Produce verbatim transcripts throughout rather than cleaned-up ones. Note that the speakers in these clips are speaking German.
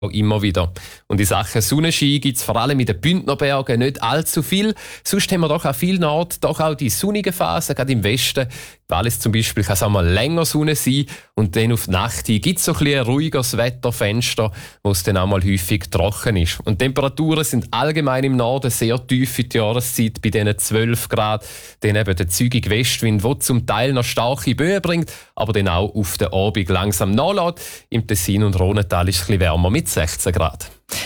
immer wieder. Und in Sachen Sonnenschein gibt es vor allem in den Bündnerbergen nicht allzu viel. Sonst haben wir doch an vielen Orten doch auch die sonnigen Phasen, gerade im Westen. Weil es zum Beispiel kann es auch mal länger Sonne sein und dann auf die Nacht hin gibt es so ein, ein ruhiges Wetterfenster, wo es dann auch mal häufig trocken ist. Und die Temperaturen sind allgemein im Norden sehr tief in der Jahreszeit, bei diesen zwölf Grad. Dann eben der zügige Westwind, der zum Teil noch starke Böen bringt, aber dann auch auf den Abend langsam nachlässt. Im Tessin und Rhontal ist es ein bisschen wärmer mit sechzehn Grad.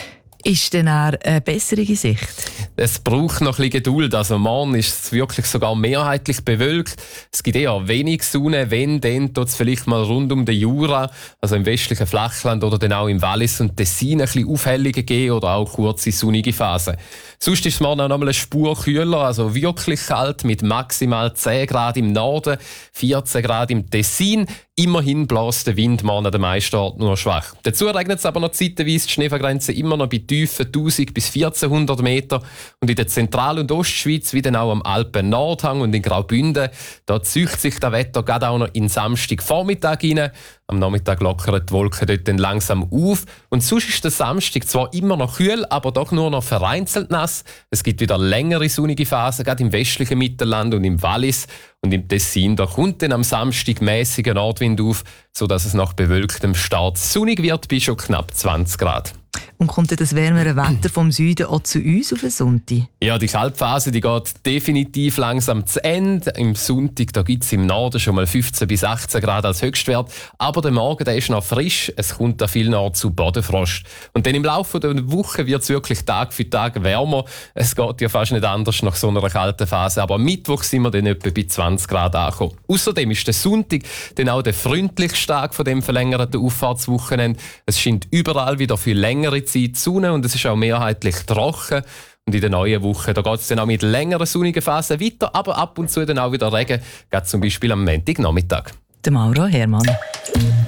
Ist denn auch eine bessere Sicht? Es braucht noch ein bisschen Geduld. Also morgen ist es wirklich sogar mehrheitlich bewölkt. Es gibt eher wenig Sonne. Wenn, dann tut es vielleicht mal rund um den Jura, also im westlichen Flachland oder dann auch im Wallis und Tessin ein bisschen Aufhellungen geben oder auch kurze sonnige Phasen. Sonst ist es morgen auch noch mal eine Spur kühler, also wirklich kalt mit maximal zehn Grad im Norden, vierzehn Grad im Tessin. Immerhin bläst der Wind morgen an den meisten Orten nur schwach. Dazu regnet es aber noch zeitweise, die Schneefallgrenze immer noch bei Tiefen tausend bis vierzehnhundert Meter. Und in der Zentral- und Ostschweiz, wie dann auch am Alpen-Nordhang und in Graubünden, da zieht sich das Wetter gerade auch noch in Samstagvormittag hinein. Am Nachmittag lockern die Wolken dort dann langsam auf. Und sonst ist der Samstag zwar immer noch kühl, aber doch nur noch vereinzelt nass. Es gibt wieder längere sonnige Phasen, gerade im westlichen Mittelland und im Wallis. Und im Tessin, da kommt dann am Samstag mäßiger Nordwind auf, sodass es nach bewölktem Start sonnig wird bei schon knapp zwanzig Grad. Und kommt dann das wärmere Wetter vom Süden auch zu uns auf den Sonntag? Ja, die Kaltphase die geht definitiv langsam zu Ende. Im Sonntag gibt es im Norden schon mal fünfzehn bis achtzehn Grad als Höchstwert. Aber der Morgen der ist noch frisch. Es kommt an vielen Orten zu Bodenfrost. Und dann im Laufe der Woche wird es wirklich Tag für Tag wärmer. Es geht ja fast nicht anders nach so einer kalten Phase. Aber am Mittwoch sind wir dann etwa bei zwanzig Grad angekommen. Außerdem ist der Sonntag dann auch der freundlichste Tag von dem verlängerten Auffahrtswochenende. Es scheint überall wieder für längere Zeit die Sonne und es ist auch mehrheitlich trocken. Und in der neuen Woche da geht es dann auch mit längeren sonnigen Phasen weiter, aber ab und zu dann auch wieder Regen, gerade zum Beispiel am Montagnachmittag. Der Mauro Hermann.